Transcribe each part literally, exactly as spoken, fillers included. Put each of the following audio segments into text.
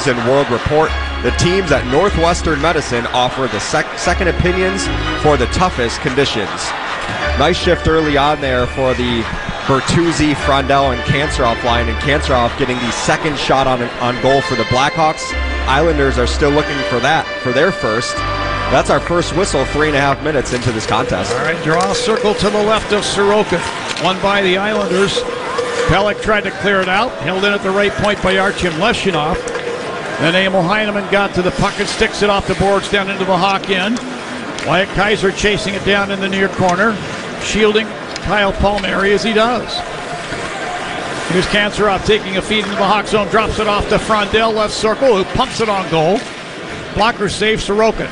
News and World Report. The teams at Northwestern Medicine offer the sec- second opinions for the toughest conditions. Nice shift early on there for the Bertuzzi, Frondell, and Kanceroff line, and Kanceroff getting the second shot on on goal for the Blackhawks. Islanders are still looking for that for their first. That's our first whistle, three and a half minutes into this contest. All right, draw a circle to the left of Sorokin. Won by the Islanders. Pelech tried to clear it out, held in at the right point by Artyom Leshinov. Then Emil Heineman got to the puck and sticks it off the boards down into the Hawk end. Wyatt Kaiser chasing it down in the near corner, shielding Kyle Palmieri as he does. Here's Kanceroff taking a feed into the Hawk zone, drops it off to Frondell, left circle, who pumps it on goal. Blocker save, Sorokin.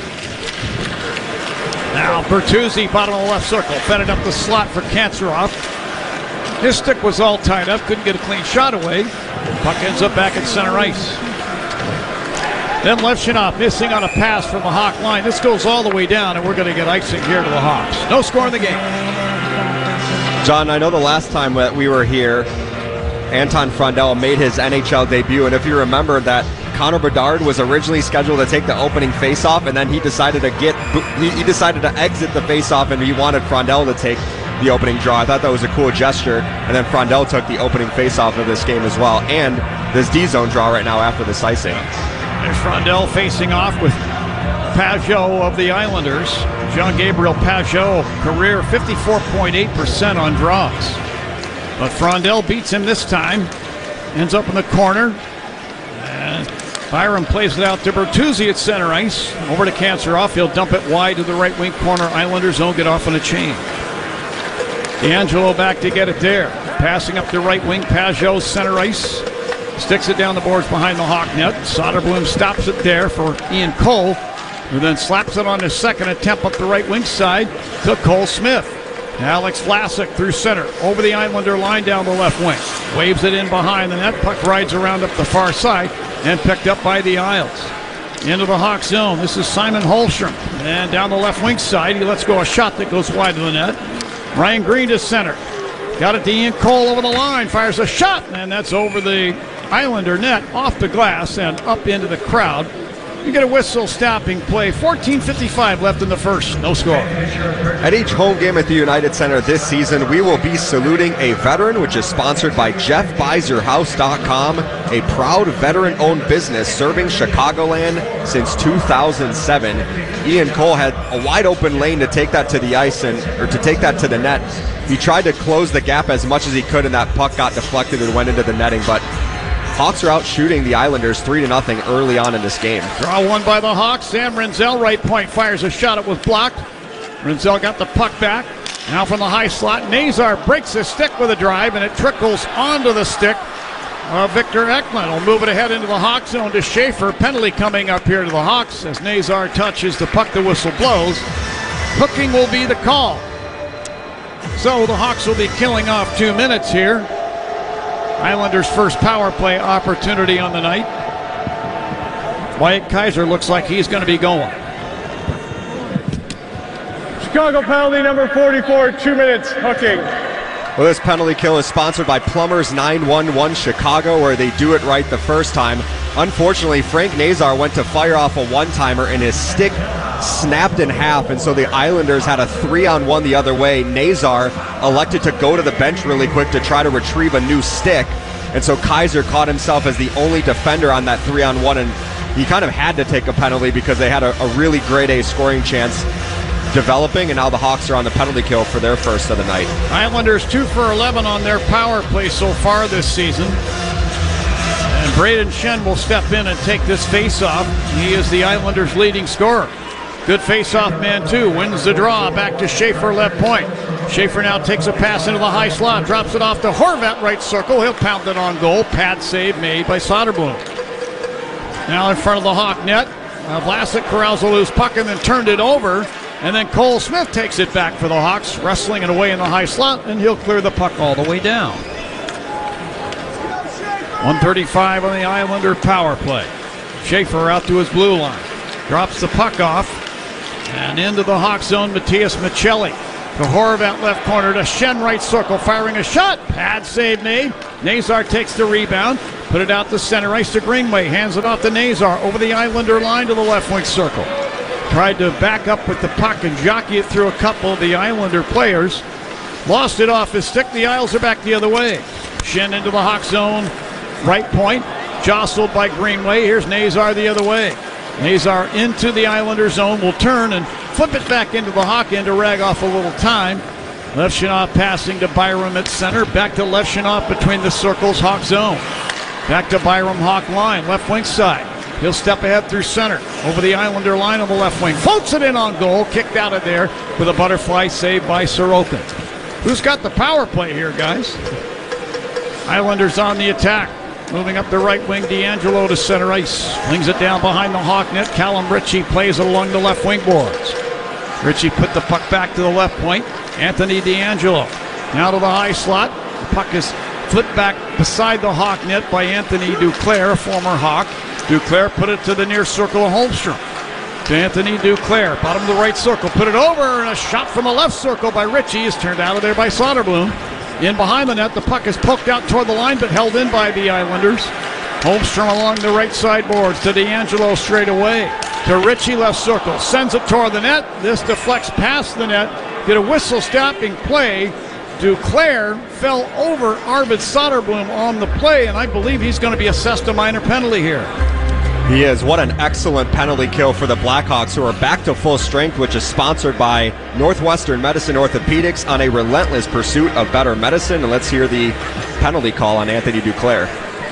Now Bertuzzi, bottom of the left circle, fed it up the slot for Kanceroff. His stick was all tied up, couldn't get a clean shot away. Puck ends up back at center ice. Then Levshunov missing on a pass from the Hawk line. This goes all the way down, and we're going to get icing here to the Hawks. No score in the game. John, I know the last time that we were here, Anton Frondell made his N H L debut, and if you remember that Connor Bedard was originally scheduled to take the opening faceoff, and then he decided to get he, he decided to exit the faceoff, and he wanted Frondell to take the opening draw. I thought that was a cool gesture, and then Frondell took the opening faceoff of this game as well, and this D-zone draw right now after this icing. There's Frondell facing off with Pajot of the Islanders. Jean-Gabriel Pajot, career fifty-four point eight percent on draws. But Frondell beats him this time. Ends up in the corner. And Byram plays it out to Bertuzzi at center ice. Over to Kanceroff. He'll dump it wide to the right wing corner. Islanders don't get off on a change. D'Angelo back to get it there. Passing up the right wing. Pajot center ice. Sticks it down the boards behind the Hawk net. Soderblom stops it there for Ian Cole, who then slaps it on his second attempt up the right wing side to Cole Smith. Alex Vlasic through center, over the Islander line down the left wing. Waves it in behind the net. Puck rides around up the far side and picked up by the Isles. Into the Hawk zone. This is Simon Holmstrom. And down the left wing side, he lets go a shot that goes wide of the net. Ryan Green to center. Got it to Ian Cole over the line. Fires a shot, and that's over the Islander net, off the glass and up into the crowd. You get a whistle stopping play. fourteen fifty-five left in the first. No score. At each home game at the United Center this season, we will be saluting a veteran, which is sponsored by Jeff Buys Your House dot com, a proud veteran-owned business serving Chicagoland since two thousand seven. Ian Cole had a wide-open lane to take that to the ice and or to take that to the net. He tried to close the gap as much as he could, and that puck got deflected and went into the netting, but Hawks are out shooting the Islanders three to nothing early on in this game. Draw one by the Hawks. Sam Renzel, right point, fires a shot. It was blocked. Renzel got the puck back. Now from the high slot, Nazar breaks his stick with a drive, and it trickles onto the stick of Victor Ekman. Will move it ahead into the Hawk zone to Schaefer. Penalty coming up here to the Hawks as Nazar touches the puck. The whistle blows. Hooking will be the call. So the Hawks will be killing off two minutes here. Islanders' first power play opportunity on the night. Wyatt Kaiser looks like he's going to be going. Chicago penalty number forty-four, two minutes, hooking. Well, this penalty kill is sponsored by Plumbers nine one one Chicago, where they do it right the first time. Unfortunately, Frank Nazar went to fire off a one-timer, and his stick snapped in half, and so the Islanders had a three-on-one the other way. Nazar elected to go to the bench really quick to try to retrieve a new stick, and so Kaiser caught himself as the only defender on that three-on-one, and he kind of had to take a penalty because they had a, a really grade A scoring chance developing, and now the Hawks are on the penalty kill for their first of the night. Islanders two for eleven on their power play so far this season. And Braden Shen will step in and take this face-off. He is the Islanders' leading scorer. Good face-off man, too. Wins the draw. Back to Schaefer, left point. Schaefer now takes a pass into the high slot. Drops it off to Horvat, right circle. He'll pound it on goal. Pad save made by Soderblom. Now in front of the Hawk net. Uh, Vlasic corrals a loose puck and then turned it over. And then Cole Smith takes it back for the Hawks, wrestling it away in the high slot, and he'll clear the puck all the way down. one thirty-five on the Islander power play. Schaefer out to his blue line. Drops the puck off. And into the Hawk zone, Matthias Michelli. To Horvat left corner to Shen right circle, firing a shot. Pad save made. Nazar takes the rebound. Put it out to center ice to Greenway. Hands it off to Nazar over the Islander line to the left wing circle. Tried to back up with the puck and jockey it through a couple of the Islander players. Lost it off his stick. The Isles are back the other way. Shen into the Hawk zone. Right point. Jostled by Greenway. Here's Nazar the other way. Nazar into the Islander zone. Will turn and flip it back into the Hawk end to rag off a little time. Levshunov passing to Byram at center. Back to Levshunov between the circles. Hawk zone. Back to Byram, Hawk line. Left wing side. He'll step ahead through center. Over the Islander line on the left wing. Floats it in on goal. Kicked out of there with a butterfly save by Sorokin. Who's got the power play here, guys? Islanders on the attack. Moving up the right wing, D'Angelo to center ice. Flings it down behind the Hawk net. Callum Ritchie plays it along the left wing boards. Ritchie put the puck back to the left point. Anthony D'Angelo now to the high slot. The puck is flipped back beside the Hawk net by Anthony Duclair, a former Hawk. Duclair put it to the near circle of Holmstrom. To Anthony Duclair, bottom of the right circle, put it over, and a shot from the left circle by Ritchie is turned out of there by Soderblom. In behind the net, the puck is poked out toward the line, but held in by the Islanders. Holmstrom along the right side boards to D'Angelo straight away. To Ritchie, left circle, sends it toward the net. This deflects past the net. Get a whistle stopping play. Duclair fell over Arvid Soderblom on the play, and I believe he's going to be assessed a minor penalty here. He is. What an excellent penalty kill for the Blackhawks, who are back to full strength, which is sponsored by Northwestern Medicine Orthopedics on a relentless pursuit of better medicine. And let's hear the penalty call on Anthony Duclair.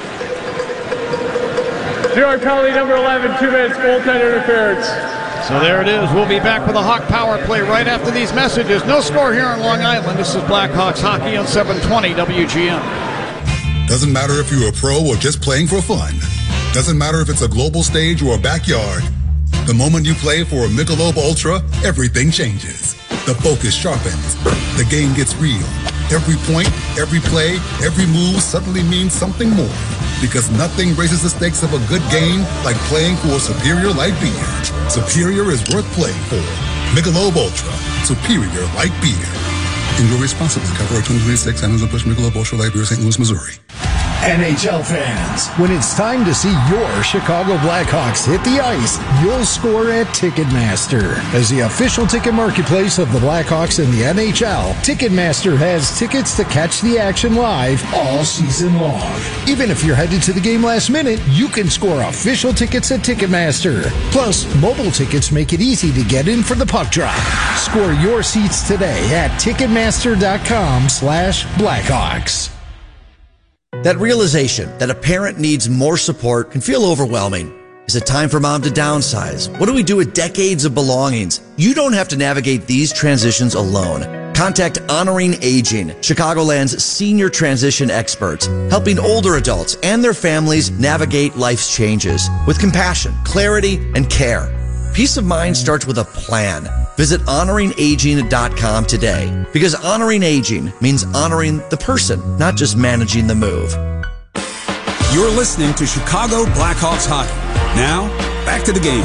New York penalty number eleven, two minutes, goaltender interference. So there it is. We'll be back with a Hawk power play right after these messages. No score here on Long Island. This is Blackhawks hockey on seven twenty W G M. Doesn't matter if you're a pro or just playing for fun. Doesn't matter if it's a global stage or a backyard. The moment you play for a Michelob Ultra, everything changes. The focus sharpens. The game gets real. Every point, every play, every move suddenly means something more. Because nothing raises the stakes of a good game like playing for a superior light beer. Superior is worth playing for. Michelob Ultra. Superior light beer. Enjoy responsibly. Copyright twenty twenty-six. Anheuser-Busch Michelob Ultra Light Beer, Saint Louis, Missouri. N H L fans, when it's time to see your Chicago Blackhawks hit the ice, you'll score at Ticketmaster. As the official ticket marketplace of the Blackhawks and the N H L, Ticketmaster has tickets to catch the action live all season long. Even if you're headed to the game last minute, you can score official tickets at Ticketmaster. Plus, mobile tickets make it easy to get in for the puck drop. Score your seats today at Ticketmaster.com slash Blackhawks. That realization that a parent needs more support can feel overwhelming. Is it time for mom to downsize? What do we do with decades of belongings? You don't have to navigate these transitions alone. Contact Honoring Aging, Chicagoland's senior transition experts, helping older adults and their families navigate life's changes with compassion, clarity, and care. Peace of mind starts with a plan. Visit honoring aging dot com today, because honoring aging means honoring the person, not just managing the move. You're listening to Chicago Blackhawks hockey. Now, back to the game.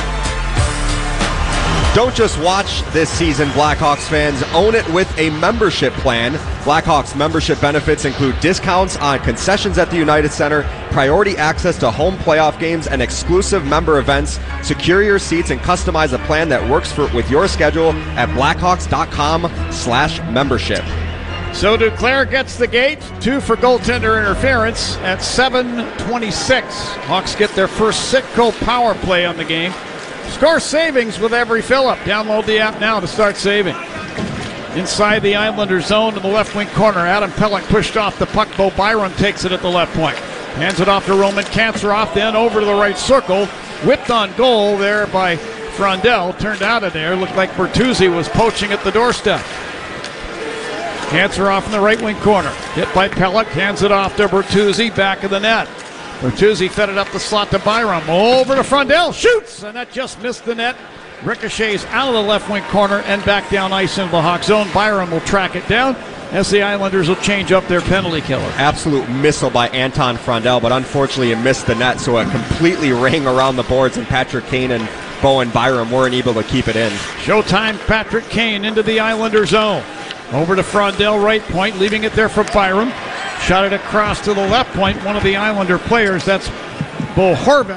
Don't just watch this season, Blackhawks fans. Own it with a membership plan. Blackhawks membership benefits include discounts on concessions at the United Center, priority access to home playoff games, and exclusive member events. Secure your seats and customize a plan that works for with your schedule at blackhawks.com slash membership. So Duclair gets the gate, two for goaltender interference at seven twenty-six. Hawks get their first Citgo power play on the game. Score savings with every fill-up. Download the app now to start saving. Inside the Islander zone to the left wing corner. Adam Pelech pushed off the puck. Bo Byram takes it at the left point. Hands it off to Roman Kantsarov, then over to the right circle. Whipped on goal there by Frondel. Turned out of there. Looked like Bertuzzi was poaching at the doorstep. Kantsarov in the right wing corner. Hit by Pelech. Hands it off to Bertuzzi. Back of the net. Bertuzzi fed it up the slot to Byram. Over to Frondel. Shoots! And that just missed the net. Ricochets out of the left wing corner and back down ice into the Hawk zone. Byram will track it down as the Islanders will change up their penalty killer. Absolute missile by Anton Frondel, but unfortunately it missed the net, so it completely rang around the boards, and Patrick Kane and Bowen Byram weren't able to keep it in. Showtime, Patrick Kane into the Islander zone. Over to Frondel, right point, leaving it there for Byram. Shot it across to the left point. One of the Islander players, that's Bo Horvath.